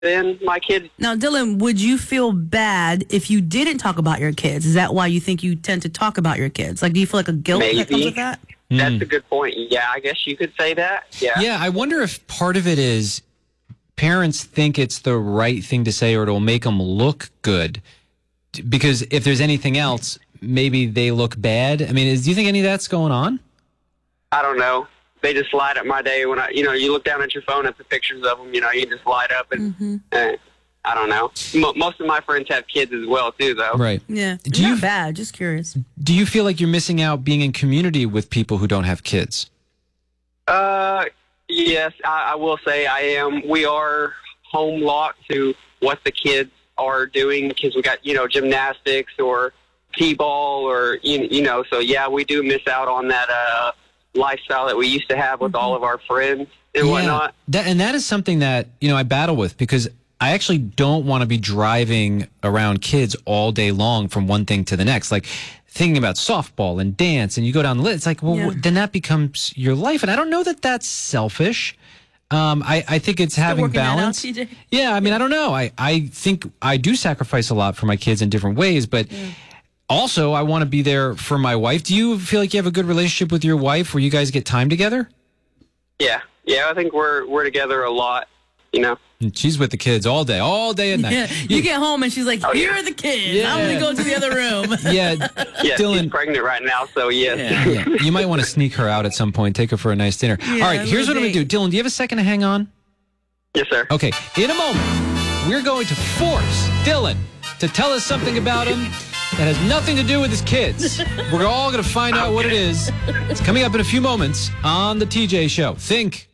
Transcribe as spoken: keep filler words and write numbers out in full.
than my kids. Now, Dylan, would you feel bad if you didn't talk about your kids? Is that why you think you tend to talk about your kids? Like, do you feel like a guilt Maybe. that comes with that? That's Mm. a good point. Yeah, I guess you could say that. Yeah. Yeah, I wonder if part of it is parents think it's the right thing to say or it'll make them look good. Because if there's anything else, maybe they look bad. I mean, is, do you think any of that's going on? I don't know. They just light up my day when I, you know, you look down at your phone at the pictures of them, you know, you just light up and, Mm-hmm. uh, I don't know. M- most of my friends have kids as well, too, though. Right. Yeah. Do Not you- bad, just curious. Do you feel like you're missing out being in community with people who don't have kids? Uh, yes, I, I will say I am. We are home locked to what the kids are doing because we got, you know, gymnastics or t-ball or, you, you know, so yeah, we do miss out on that uh, lifestyle that we used to have with all of our friends and whatnot. That, and that is something that, you know, I battle with because I actually don't want to be driving around kids all day long from one thing to the next. Like thinking about softball and dance and you go down the list. It's like, well, Yeah. then that becomes your life. And I don't know that that's selfish. Um, I, I think it's Still having working that out, balance. T J? Yeah, I mean, I don't know. I, I think I do sacrifice a lot for my kids in different ways, but also I want to be there for my wife. Do you feel like you have a good relationship with your wife where you guys get time together? Yeah, yeah, I think we're we're together a lot, you know. And she's with the kids all day, all day and night. Yeah. You get home and she's like, Oh, here yeah. are the kids. Yeah. I'm going to go to the other room. Yeah, Yeah, she's Dylan, pregnant right now, so yes. Yeah. yeah, you might want to sneak her out at some point, take her for a nice dinner. Yeah, all right, a here's what little I'm going to do. Dylan, do you have a second to hang on? Yes, sir. Okay, in a moment, we're going to force Dylan to tell us something about him that has nothing to do with his kids. We're all going to find out what it is. It's coming up in a few moments on The T J Show. Think.